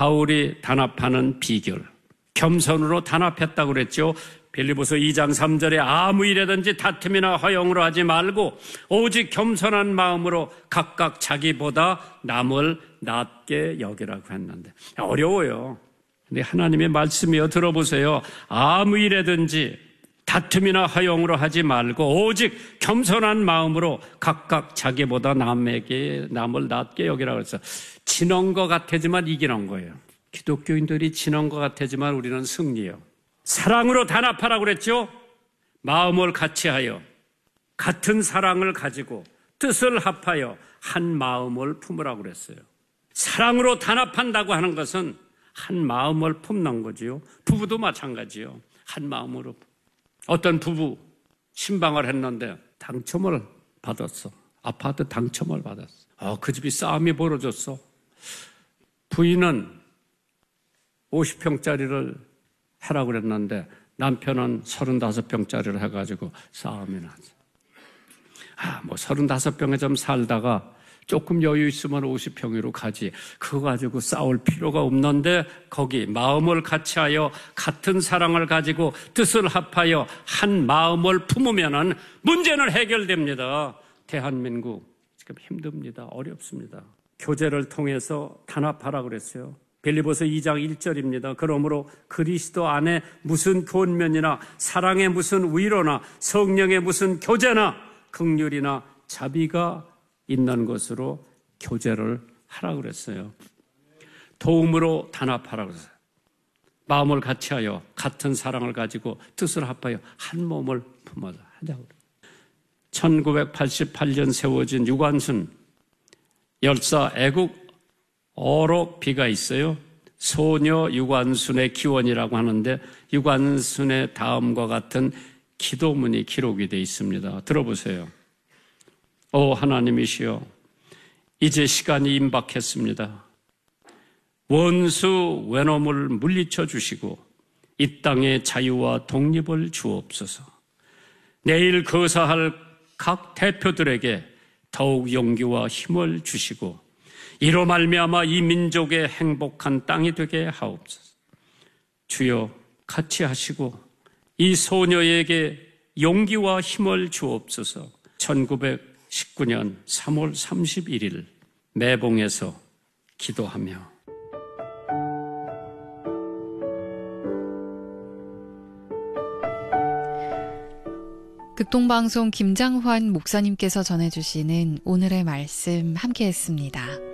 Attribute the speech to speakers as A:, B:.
A: 바울이 단합하는 비결, 겸손으로 단합했다고 그랬죠. 빌립보서 2장 3절에 아무 일이든지 다툼이나 허용으로 하지 말고 오직 겸손한 마음으로 각각 자기보다 남을 낮게 여기라고 했는데, 어려워요. 근데 하나님의 말씀이요, 들어보세요. 아무 일이든지 다툼이나 허용으로 하지 말고 오직 겸손한 마음으로 각각 자기보다 남을 낮게 여기라고 해서 지는 것 같아지만 이기는 거예요. 기독교인들이 지는 것 같아지만 우리는 승리예요. 사랑으로 단합하라고 그랬죠. 마음을 같이하여 같은 사랑을 가지고 뜻을 합하여 한 마음을 품으라고 그랬어요. 사랑으로 단합한다고 하는 것은 한 마음을 품는 거지요. 부부도 마찬가지요. 한 마음으로. 어떤 부부 신방을 했는데 당첨을 받았어. 아파트 당첨을 받았어. 그 집이 싸움이 벌어졌어. 부인은 50평짜리를 하라고 그랬는데 남편은 35평짜리를 해가지고 싸움이 났어. 35평에 좀 살다가 조금 여유 있으면 50평으로 가지. 그거 가지고 싸울 필요가 없는데 거기 마음을 같이하여 같은 사랑을 가지고 뜻을 합하여 한 마음을 품으면 문제는 해결됩니다. 대한민국 지금 힘듭니다. 어렵습니다. 교제를 통해서 단합하라고 그랬어요. 빌립보서 2장 1절입니다. 그러므로 그리스도 안에 무슨 권면이나 사랑의 무슨 위로나 성령의 무슨 교제나 긍휼이나 자비가 있는 것으로 교제를 하라고 그랬어요. 도움으로 단합하라고 그랬어요. 마음을 같이하여 같은 사랑을 가지고 뜻을 합하여 한 몸을 품어서 하자고 그래요. 1988년 세워진 유관순 열사 애국 어록비가 있어요. 소녀 유관순의 기원이라고 하는데 유관순의 다음과 같은 기도문이 기록이 되어 있습니다. 들어보세요. 오 하나님이시여, 이제 시간이 임박했습니다. 원수 외놈을 물리쳐 주시고 이 땅의 자유와 독립을 주옵소서. 내일 거사할 각 대표들에게 더욱 용기와 힘을 주시고 이로 말미암아 이 민족의 행복한 땅이 되게 하옵소서. 주여 같이 하시고 이 소녀에게 용기와 힘을 주옵소서. 1919년 3월 31일 매봉에서 기도하며
B: 극동방송 김장환 목사님께서 전해주시는 오늘의 말씀 함께했습니다.